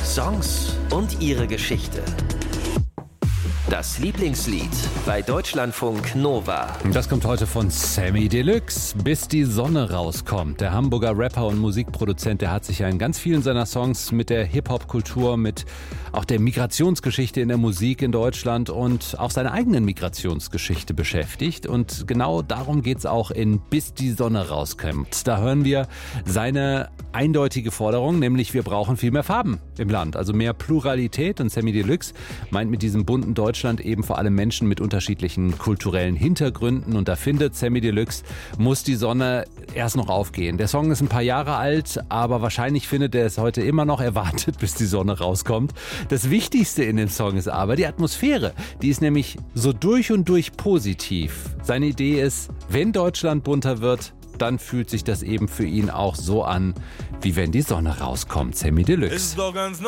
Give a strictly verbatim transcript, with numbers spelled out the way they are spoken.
Songs und ihre Geschichte. Das Lieblingslied bei Deutschlandfunk Nova. Das kommt heute von Samy Deluxe, Bis die Sonne rauskommt. Der Hamburger Rapper und Musikproduzent, der hat sich ja in ganz vielen seiner Songs mit der Hip-Hop-Kultur, mit auch der Migrationsgeschichte in der Musik in Deutschland und auch seiner eigenen Migrationsgeschichte beschäftigt. Und genau darum geht's auch in Bis die Sonne rauskommt. Da hören wir seine eindeutige Forderung, nämlich wir brauchen viel mehr Farben im Land, also mehr Pluralität. Und Samy Deluxe meint mit diesem bunten Deutschland eben vor allem Menschen mit unterschiedlichen kulturellen Hintergründen. Und da findet Samy Deluxe, muss die Sonne erst noch aufgehen. Der Song ist ein paar Jahre alt, aber wahrscheinlich findet er es heute immer noch. Er wartet, bis die Sonne rauskommt. Das Wichtigste in dem Song ist aber die Atmosphäre. Die ist nämlich so durch und durch positiv. Seine Idee ist, wenn Deutschland bunter wird, dann fühlt sich das eben für ihn auch so an, wie wenn die Sonne rauskommt. Samy Deluxe. Ist doch ganz